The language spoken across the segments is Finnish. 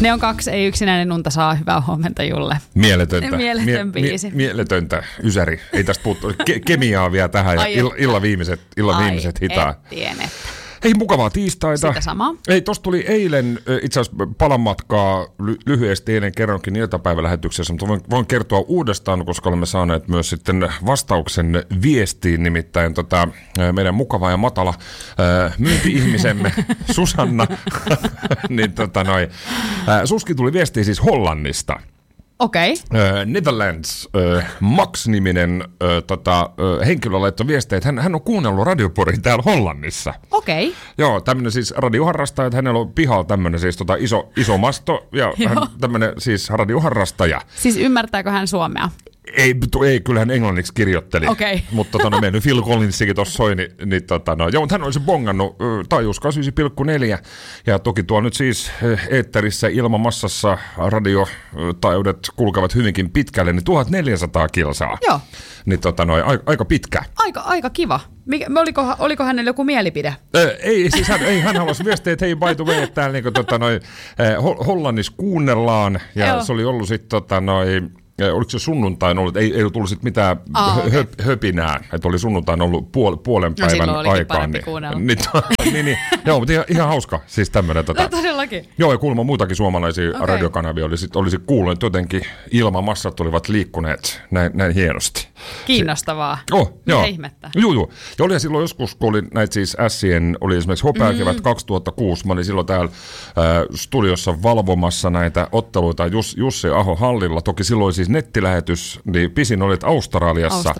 Ne on 2, ei yksinäinen unta saa. Hyvää huomenta, Julle. Mieletöntä. Mieletön biisi. Mieletöntä ysäri. Ei tästä puhuttu. Kemiaa vielä tähän ja illan viimeiset hitaa. Hei, mukavaa tiistaita. Sitä samaa. Ei, tosta tuli eilen itse asiassa palanmatkaa lyhyesti eilen kerronkin iltapäivälähetyksessä, mutta voin kertoa uudestaan, koska olemme saaneet myös sitten vastauksen viestiin, nimittäin meidän mukava ja matala myynti-ihmisemme Susanna. niin Suski tuli viestiin siis Hollannista. Okei. Netherlands Max-niminen henkilö laittoi viestiä, että hän on kuunnellut radioporin täällä Hollannissa. Okei. Joo, tämmöinen siis radioharrastaja, että hänellä on pihalla tämmöinen siis iso masto ja hän tämmöinen siis radioharrastaja. Siis ymmärtääkö hän suomea? Ei, kyllä hän englanniksi kirjoitteli. Okei. Mutta meidän Phil Collinsikin tuossa soi, joo, mutta hän olisi bongannut taajuus 89,4 ja toki tuo nyt siis eetterissä ilmamassassa radiotaajuudet kulkevat hyvinkin pitkälle, niin 1400 kilsaa. Joo. Niin aika pitkä. Aika kiva. Oliko hänellä joku mielipide? Ei, siis hän halusi viestiä, että hei, by the way, että täällä Hollannissa kuunnellaan ja se oli ollut sitten oliko se sunnuntain ollut, ei tullut sitten mitään höpinää, että oli sunnuntain ollut puolen päivän aikaan. Niin, joo, mutta ihan hauska, siis tämmöinen. Todellakin. Joo, ja kuulemma muitakin suomalaisia radiokanavia olisi kuullut, että jotenkin ilmamassat olivat liikkuneet näin hienosti. Kiinnostavaa. Joo. Ihmettä. Joo. Ja oli silloin joskus, kun oli näitä siis Sien, oli esimerkiksi Hopeakevät 2006, mä olin silloin täällä studiossa valvomassa näitä otteluita Jussi Aho hallilla, toki silloin siis nettilähetys, niin pisin oli Australiassa.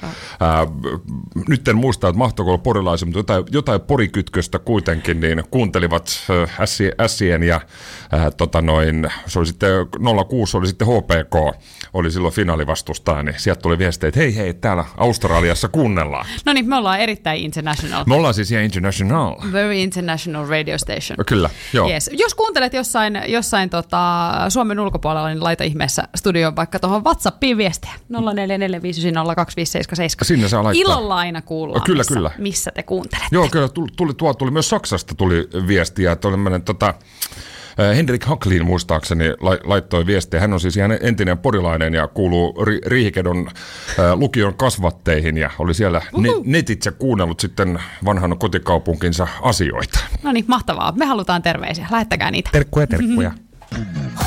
Nyt en muista, että mahtoiko olla porilaisia, mutta jotain porikytköstä kuitenkin, niin kuuntelivat Sien ja se oli sitten 06, oli sitten HPK, oli silloin finaalivastustaja, niin sieltä tuli viestejä, että hei, täällä Australiassa kuunnellaan. No niin, me ollaan erittäin international. Me ollaan siis ihan international. Very international radio station. Kyllä, joo. Yes. Jos kuuntelet jossain Suomen ulkopuolella, niin laita ihmeessä studioon vaikka tuohon WhatsAppiin viestiä. 0445902577. Sinne saa laittaa. Ilolla aina kuullaan, kyllä. Missä te kuuntelette. Joo, kyllä tuli myös Saksasta tuli viestiä, että oli Henrik Hacklin muistaakseni laittoi viestiä. Hän on siis ihan entinen porilainen ja kuuluu Riihikedon lukion kasvatteihin ja oli siellä netitse kuunnellut sitten vanhan kotikaupunkinsa asioita. No niin, mahtavaa. Me halutaan terveisiä. Lähettäkää niitä. Terkkuja.